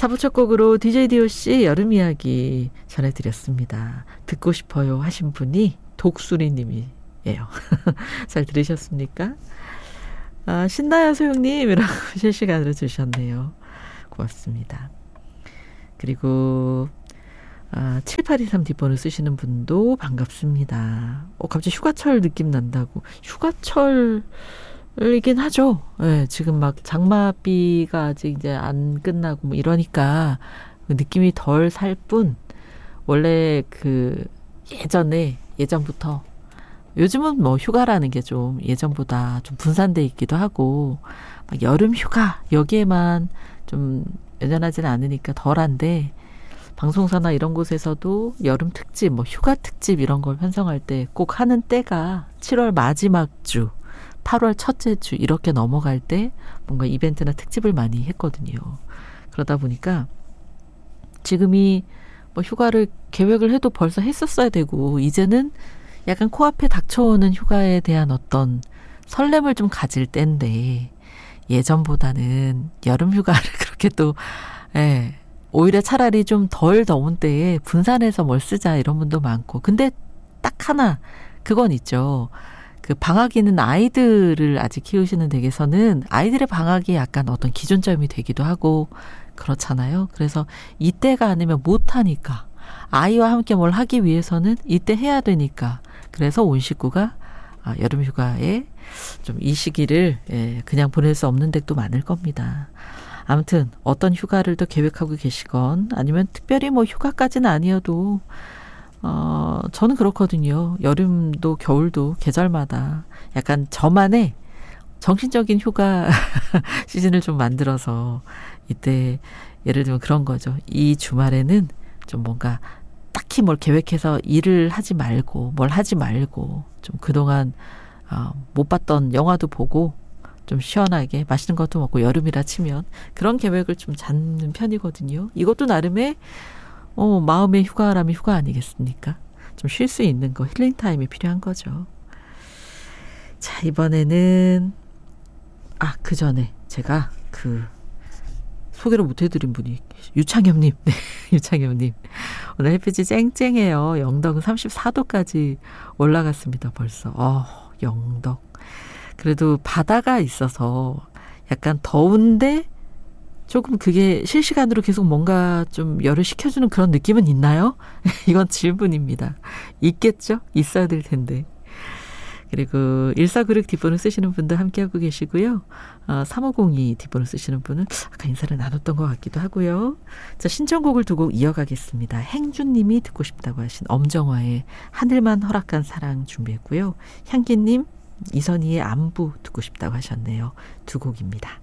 4부 첫 곡으로 DJ DOC 여름 이야기 전해드렸습니다. 듣고 싶어요 하신 분이 독수리님이에요. 잘 들으셨습니까? 아, 신나요 소영님이라고 실시간으로 주셨네요. 고맙습니다. 그리고 7823 뒷번호 쓰시는 분도 반갑습니다. 갑자기 휴가철 느낌 난다고. 휴가철이긴 하죠. 네, 지금 막 장마비가 아직 이제 안 끝나고 뭐 이러니까 느낌이 덜 살 뿐, 원래 그 예전부터, 요즘은 뭐 휴가라는 게 좀 예전보다 좀 분산돼 있기도 하고, 막 여름 휴가 여기에만 좀 연연하지는 않으니까 덜한데, 방송사나 이런 곳에서도 여름 특집, 뭐 휴가 특집 이런 걸 편성할 때 꼭 하는 때가 7월 마지막 주, 8월 첫째 주 이렇게 넘어갈 때 뭔가 이벤트나 특집을 많이 했거든요. 그러다 보니까 지금이 뭐 휴가를 계획을 해도 벌써 했었어야 되고, 이제는 약간 코앞에 닥쳐오는 휴가에 대한 어떤 설렘을 좀 가질 때인데, 예전보다는 여름 휴가를 그렇게 또 오히려 차라리 좀 덜 더운 때에 분산해서 뭘 쓰자 이런 분도 많고. 근데 딱 하나 그건 있죠. 그 방학이는 아이들을 아직 키우시는 댁에서는 아이들의 방학이 약간 어떤 기준점이 되기도 하고 그렇잖아요. 그래서 이때가 아니면 못하니까, 아이와 함께 뭘 하기 위해서는 이때 해야 되니까, 그래서 온 식구가 여름 휴가에 좀 이 시기를 그냥 보낼 수 없는 댁도 많을 겁니다. 아무튼 어떤 휴가를 또 계획하고 계시건, 아니면 특별히 뭐 휴가까지는 아니어도 저는 그렇거든요. 여름도 겨울도 계절마다 약간 저만의 정신적인 휴가 시즌을 좀 만들어서, 이때 예를 들면 그런 거죠. 이 주말에는 좀 뭔가 딱히 뭘 계획해서 일을 하지 말고, 뭘 하지 말고, 좀 그동안 못 봤던 영화도 보고 좀 시원하게 맛있는 것도 먹고, 여름이라 치면 그런 계획을 좀 잡는 편이거든요. 이것도 나름의 마음의 휴가라면 휴가 아니겠습니까? 좀 쉴 수 있는 거, 힐링 타임이 필요한 거죠. 자, 이번에는 그 전에 제가 소개를 못 해드린 분이 유창엽님. 네, 유창엽님. 오늘 햇빛이 쨍쨍해요. 영덕은 34도까지 올라갔습니다. 벌써. 영덕. 그래도 바다가 있어서 약간 더운데 조금 그게 실시간으로 계속 뭔가 좀 열을 식혀주는 그런 느낌은 있나요? 이건 질문입니다. 있겠죠? 있어야 될 텐데. 그리고 1496 뒷번호 쓰시는 분도 함께하고 계시고요. 3502 뒷번호 쓰시는 분은 아까 인사를 나눴던 것 같기도 하고요. 자, 신청곡을 두 곡 이어가겠습니다. 행준님이 듣고 싶다고 하신 엄정화의 하늘만 허락한 사랑 준비했고요. 향기님, 이선희의 안부 듣고 싶다고 하셨네요. 두 곡입니다.